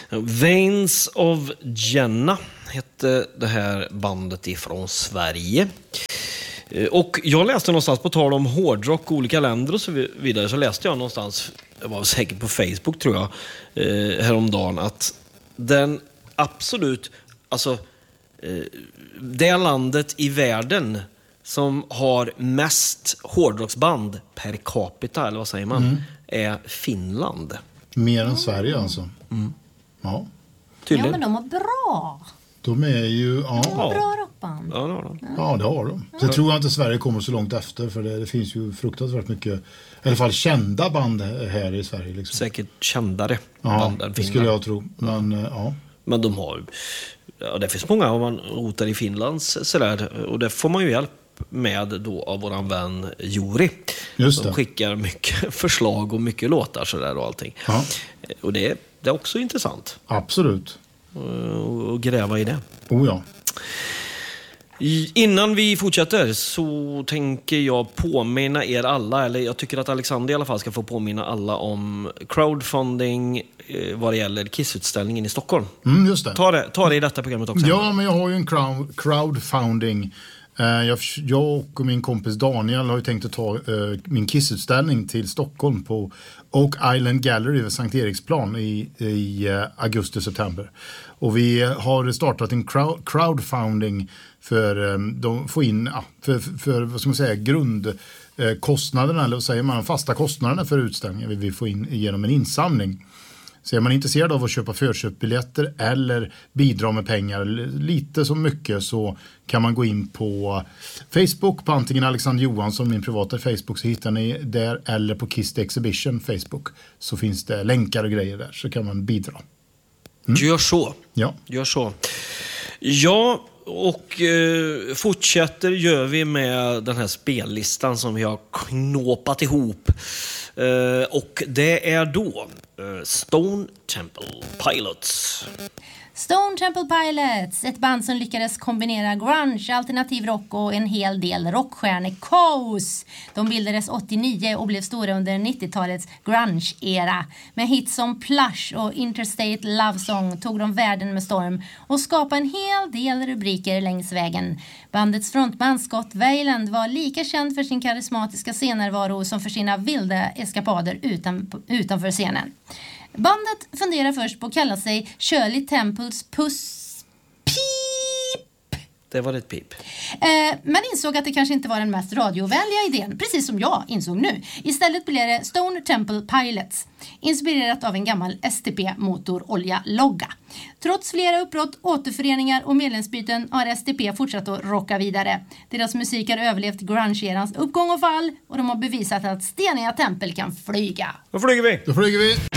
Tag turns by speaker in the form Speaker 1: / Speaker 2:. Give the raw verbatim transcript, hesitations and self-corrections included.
Speaker 1: Veins of Jenna hette det här bandet ifrån Sverige. Och jag läste någonstans, på tal om hårdrock, olika länder och så vidare, så läste jag någonstans, jag var säkert på Facebook tror jag, eh, häromdagen, att den absolut, alltså eh, det landet i världen som har mest hårdrocksband per capita, eller vad säger man, mm. är Finland.
Speaker 2: Mer än Sverige alltså.
Speaker 1: Mm.
Speaker 2: Ja.
Speaker 3: Tydligen. Ja, men de har bra.
Speaker 2: De är ju... Ja,
Speaker 3: de har bra rockband.
Speaker 1: Ja, det har de.
Speaker 2: Ja, det har de. Så jag tror inte Sverige kommer så långt efter, för det, det finns ju fruktansvärt mycket, i alla fall kända band här i Sverige. Liksom.
Speaker 1: Säkert kändare
Speaker 2: ja,
Speaker 1: band än
Speaker 2: det skulle jag tro. Men, ja. Ja.
Speaker 1: Men de har... Ja, det finns många om man rotar i Finlands sådär, och det får man ju hjälp med då av våran vän Juri.
Speaker 2: Just det.
Speaker 1: De skickar mycket förslag och mycket låtar sådär och allting.
Speaker 2: Ja.
Speaker 1: Och det, det är också intressant.
Speaker 2: Absolut.
Speaker 1: Och gräva i det.
Speaker 2: Oh ja.
Speaker 1: Innan vi fortsätter så tänker jag påminna er alla, eller jag tycker att Alexander i alla fall ska få påminna alla om crowdfunding vad det gäller Kiss-utställningen i Stockholm.
Speaker 2: Mm, just det.
Speaker 1: Ta det, ta det i detta programmet också.
Speaker 2: Ja, men jag har ju en crowd, crowdfunding. Jag, jag och min kompis Daniel har ju tänkt att ta uh, min Kiss-utställning till Stockholm på Oak Island Gallery vid Sankt Eriksplan i, i uh, augusti-september. Och vi har startat en crowd, crowdfunding för um, de få in uh, för, för, för vad ska man säga, grundkostnaderna, uh, eller vad säger man, fasta kostnaderna för utställningen vill vi få in genom en insamling. Så är man intresserad av att köpa förköpsbiljetter eller bidra med pengar lite som mycket, så kan man gå in på Facebook på antingen Alexander Johansson, min privata Facebook, så hittar ni där, eller på Kiss the Exhibition Facebook, så finns det länkar och grejer där, så kan man bidra.
Speaker 1: Mm. Gör så.
Speaker 2: Ja.
Speaker 1: Gör så. Ja, och eh, fortsätter gör vi med den här spellistan som vi har knåpat ihop. Uh, och det är då uh, Stone Temple Pilots.
Speaker 3: Stone Temple Pilots, ett band som lyckades kombinera grunge, alternativ rock och en hel del rockstjärnekaos. De bildades åttionio och blev stora under nittiotalets grunge-era. Med hits som Plush och Interstate Love Song tog de världen med storm och skapade en hel del rubriker längs vägen. Bandets frontman Scott Weiland var lika känd för sin karismatiska scenärvaro som för sina vilda eskapader utan, utanför scenen. Bandet funderar först på att kalla sig Shirley Temples Puss Pip.
Speaker 1: Det var ett pip.
Speaker 3: Eh, men insåg att det kanske inte var den mest radiovänliga idén, precis som jag insåg nu. Istället blev det Stone Temple Pilots, inspirerat av en gammal S T P-motor-olja-logga. Trots flera uppbrott, återföreningar och medlemsbyten har S T P fortsatt att rocka vidare. Deras musik har överlevt grunge-erans uppgång och fall, och de har bevisat att steniga tempel kan flyga.
Speaker 1: Då flyger vi!
Speaker 2: Då flyger vi!